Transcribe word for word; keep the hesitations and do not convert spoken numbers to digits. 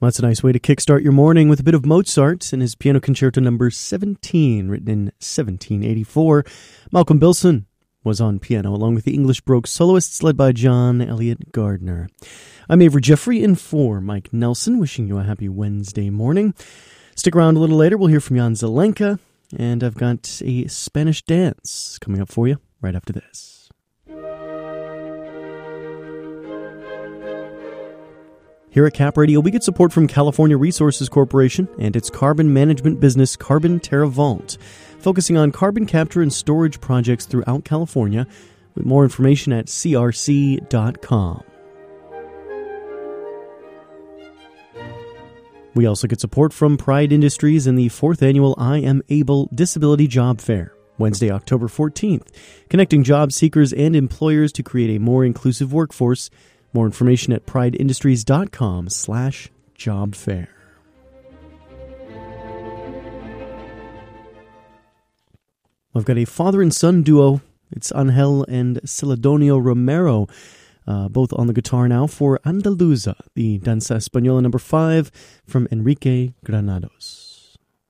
Well, that's a nice way to kickstart your morning with a bit of Mozart and his Piano Concerto number seventeen, written in seventeen eighty-four. Malcolm Bilson was on piano, along with the English Baroque soloists led by John Elliott Gardner. I'm Avery Jeffrey in for Mike Nelson, wishing you a happy Wednesday morning. Stick around a little later, we'll hear from Jan Zelenka, and I've got a Spanish dance coming up for you right after this. Here at Cap Radio, we get support from California Resources Corporation and its carbon management business, Carbon TerraVault, focusing on carbon capture and storage projects throughout California, with more information at c r c dot com. We also get support from Pride Industries and the fourth annual I Am Able Disability Job Fair, Wednesday, October fourteenth, connecting job seekers and employers to create a more inclusive workforce. More information at prideindustries.com slash job fair. I've got a father and son duo. It's Angel and Celedonio Romero, uh, both on the guitar now for Andaluza, the Danza Española number five from Enrique Granados.